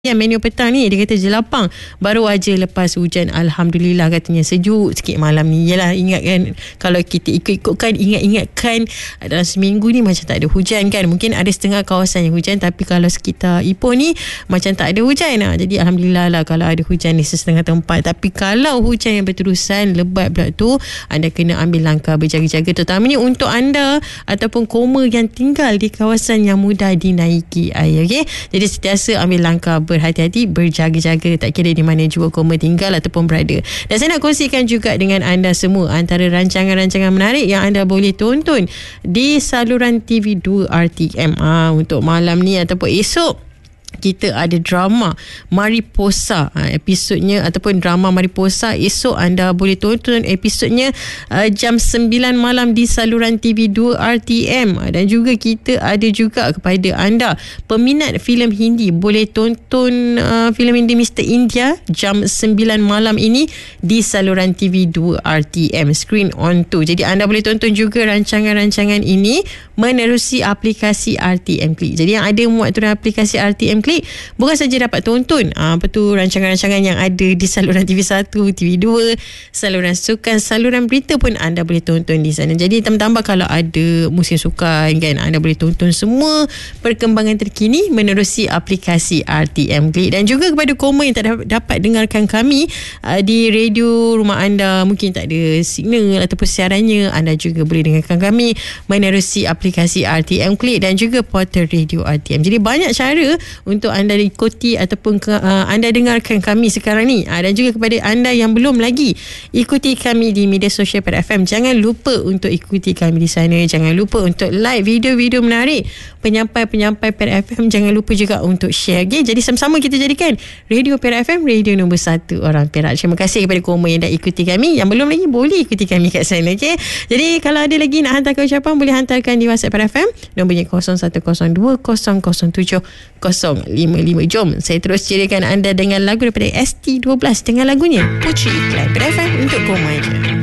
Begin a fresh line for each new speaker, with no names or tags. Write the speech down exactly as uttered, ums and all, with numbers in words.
yang menu petang ni, dia kata Jelapang baru aja lepas hujan, Alhamdulillah katanya, sejuk sikit malam ni. Yalah, ingatkan kalau kita ikut-ikutkan, ingat-ingatkan dalam seminggu ni macam tak ada hujan kan. Mungkin ada setengah kawasan yang hujan, tapi kalau sekitar Ipoh ni macam tak ada hujan lah. Jadi Alhamdulillah lah kalau ada hujan di setengah tempat. Tapi kalau hujan yang berterusan, lebat pula tu, anda kena ambil langkah berjaga-jaga, terutamanya untuk anda ataupun koma yang tinggal di kawasan yang mudah dinaiki air. Okay? Jadi sentiasa ambil langkah berhati-hati, berjaga-jaga, tak kira di mana juga koma tinggal ataupun berada. Dan saya nak kongsikan juga dengan anda semua antara rancangan-rancangan menarik yang anda boleh tonton di saluran T V dua R T M. Ha, untuk malam ni ataupun esok, kita ada drama Mariposa, ha, episodnya ataupun drama Mariposa esok anda boleh tonton episodnya uh, jam sembilan malam di saluran T V dua R T M. Dan juga kita ada juga kepada anda peminat filem Hindi, boleh tonton uh, filem Hindi Mister India jam sembilan malam ini di saluran T V dua R T M, Screen on two. Jadi anda boleh tonton juga rancangan-rancangan ini menerusi aplikasi R T M Klik. Jadi yang ada muat turun aplikasi R T M Klik, bukan saja dapat tonton apa tu rancangan-rancangan yang ada di saluran T V satu, T V dua, saluran sukan, saluran berita pun anda boleh tonton di sana. Jadi tambah-tambah kalau ada musim sukan kan, anda boleh tonton semua perkembangan terkini menerusi aplikasi R T M Klik. Dan juga kepada koma yang tak dapat dengarkan kami uh, di radio rumah anda, mungkin tak ada signal ataupun siarannya, anda juga boleh dengarkan kami menerusi aplikasi R T M Klik dan juga portal radio R T M. Jadi banyak cara untuk anda ikuti ataupun ke, uh, anda dengarkan kami sekarang ni. Uh, dan juga kepada anda yang belum lagi ikuti kami di media sosial Pet F M, jangan lupa untuk ikuti kami di sana. Jangan lupa untuk like video-video menarik penyampai-penyampai Pet F M. Jangan lupa juga untuk share. Okay? Jadi sama-sama kita jadikan Radio Pet F M radio nombor satu orang Perak. Terima kasih kepada koma yang dah ikuti kami. Yang belum lagi boleh ikuti kami kat sana. Okay? Jadi kalau ada lagi nak hantarkan ucapan, boleh hantarkan di WhatsApp Pet F M nombornya kosong satu kosong dua kosong kosong tujuh kosong lima lima. Jom saya terus ceriakan anda dengan lagu daripada S T dua belas dengan lagunya Putri Iklan. Pet F M untuk koma je.